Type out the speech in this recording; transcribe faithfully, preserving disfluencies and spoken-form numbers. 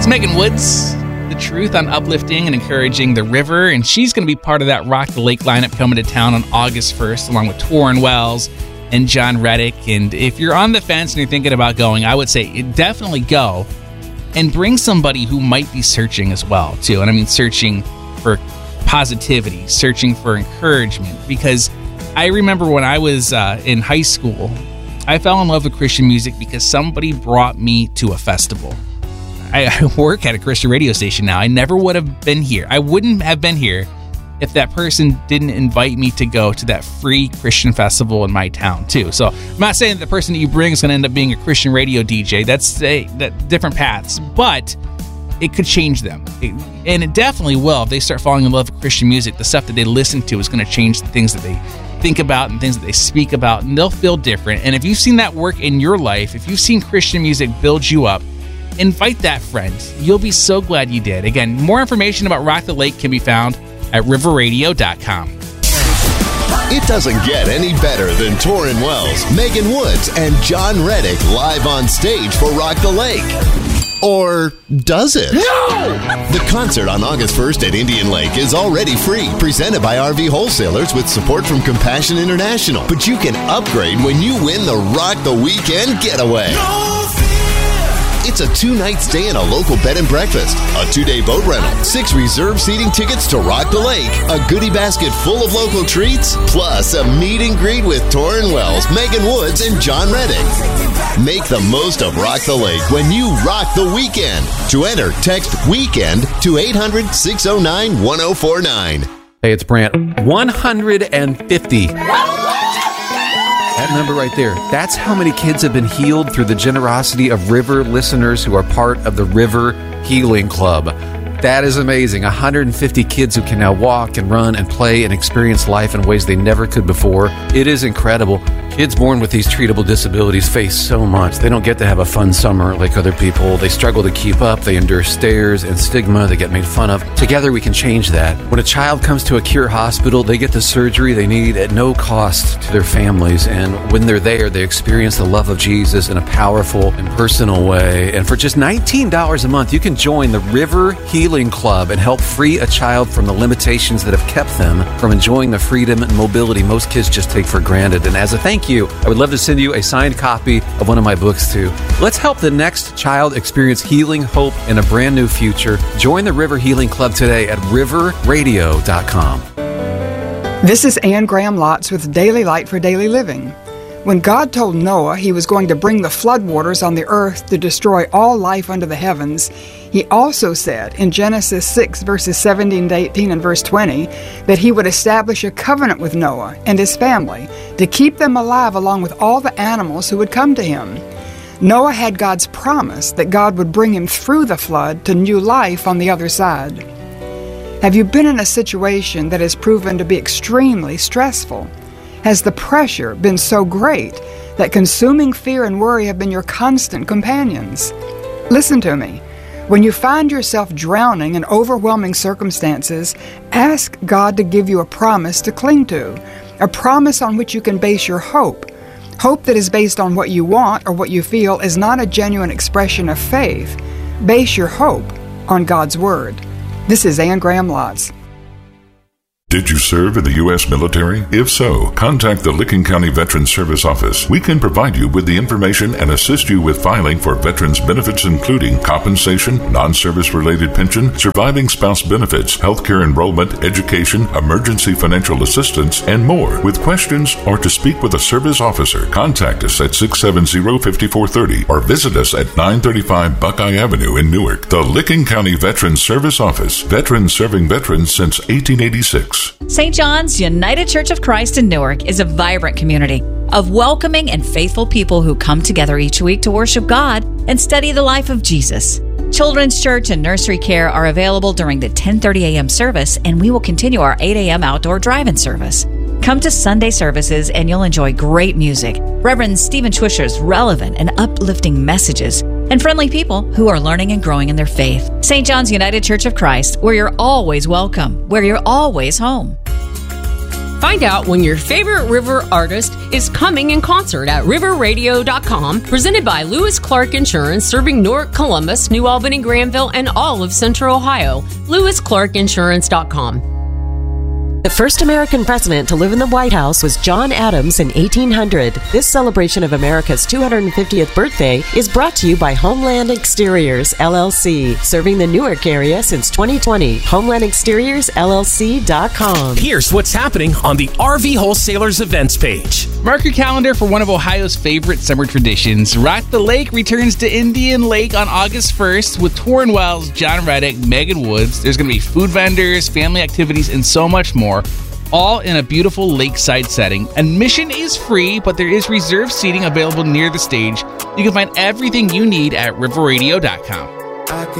It's Megan Woods, The Truth on uplifting and encouraging the river, and she's going to be part of that Rock the Lake lineup coming to town on August first, along with Torrin Wells and John Reddick. And if you're on the fence and you're thinking about going, I would say definitely go and bring somebody who might be searching as well, too. And I mean searching for positivity, searching for encouragement, because I remember when I was uh, in high school, I fell in love with Christian music because somebody brought me to a festival. I, I work at a Christian radio station now. I never would have been here. I wouldn't have been here if that person didn't invite me to go to that free Christian festival in my town, too. So I'm not saying that the person that you bring is going to end up being a Christian radio D J. That's a, that different paths, but it could change them. It, and it definitely will. If they start falling in love with Christian music, the stuff that they listen to is going to change the things that they think about and things that they speak about, and they'll feel different. And if you've seen that work in your life, if you've seen Christian music build you up, invite that friend. You'll be so glad you did. Again, more information about Rock the Lake can be found at river radio dot com. It doesn't get any better than Torrin Wells, Megan Woods, and John Reddick live on stage for Rock the Lake. Or does it? No! The concert on August first at Indian Lake is already free, presented by R V Wholesalers with support from Compassion International. But you can upgrade when you win the Rock the Weekend Getaway. No fear! It's a two-night stay in a local bed and breakfast, a two-day boat rental, six reserved seating tickets to Rock the Lake, a goodie basket full of local treats, plus a meet and greet with Torrin Wells, Megan Woods, and John Reddick. Make the most of Rock the Lake when you rock the weekend. To enter, text WEEKEND to eight hundred, six oh nine, one oh four nine. Hey, it's Brant. one hundred fifty. That number right there, that's how many kids have been healed through the generosity of River listeners who are part of the River Healing Club. That is amazing. one hundred fifty kids who can now walk and run and play and experience life in ways they never could before. It is incredible. Kids born with these treatable disabilities face so much. They don't get to have a fun summer like other people. They struggle to keep up. They endure stares and stigma. They get made fun of. Together we can change that. When a child comes to a Cure hospital, they get the surgery they need at no cost to their families. And when they're there, they experience the love of Jesus in a powerful and personal way. And for just nineteen dollars a month, you can join the River Healing Club and help free a child from the limitations that have kept them from enjoying the freedom and mobility most kids just take for granted. And as a thank you, I would love to send you a signed copy of one of my books too. Let's help the next child experience healing, hope, and a brand new future. Join the River Healing Club today at river radio dot com. This is Anne Graham Lotz with Daily Light for Daily Living. When God told Noah he was going to bring the floodwaters on the earth to destroy all life under the heavens, he also said in Genesis six, verses seventeen to eighteen and verse twenty, that he would establish a covenant with Noah and his family to keep them alive along with all the animals who would come to him. Noah had God's promise that God would bring him through the flood to new life on the other side. Have you been in a situation that has proven to be extremely stressful? Has the pressure been so great that consuming fear and worry have been your constant companions? Listen to me. When you find yourself drowning in overwhelming circumstances, ask God to give you a promise to cling to, a promise on which you can base your hope. Hope that is based on what you want or what you feel is not a genuine expression of faith. Base your hope on God's Word. This is Anne Graham Lotz. Did you serve in the U S military? If so, contact the Licking County Veterans Service Office. We can provide you with the information and assist you with filing for veterans benefits, including compensation, non-service related pension, surviving spouse benefits, healthcare enrollment, education, emergency financial assistance, and more. With questions or to speak with a service officer, contact us at six seven zero, five four three zero or visit us at nine thirty-five Buckeye Avenue in Newark. The Licking County Veterans Service Office. Veterans serving veterans since eighteen eighty-six. Saint John's United Church of Christ in Newark is a vibrant community of welcoming and faithful people who come together each week to worship God and study the life of Jesus. Children's church and nursery care are available during the ten thirty a.m. service, and we will continue our eight a.m. outdoor drive-in service. Come to Sunday services and you'll enjoy great music, Reverend Stephen Twisher's relevant and uplifting messages, and friendly people who are learning and growing in their faith. Saint John's United Church of Christ, where you're always welcome, where you're always home. Find out when your favorite river artist is coming in concert at river radio dot com, presented by Lewis Clark Insurance, serving Newark, Columbus, New Albany, Granville, and all of Central Ohio. lewis clark insurance dot com. The first American president to live in the White House was John Adams in eighteen hundred. This celebration of America's two hundred fiftieth birthday is brought to you by Homeland Exteriors, L L C, serving the Newark area since twenty twenty. homeland exteriors l l c dot com. Here's what's happening on the R V Wholesalers events page. Mark your calendar for one of Ohio's favorite summer traditions. Rock the Lake returns to Indian Lake on August first with Torrin Wells, John Reddick, Megan Woods. There's going to be food vendors, family activities, and so much more, all in a beautiful lakeside setting. Admission is free, but there is reserved seating available near the stage. You can find everything you need at river radio dot com.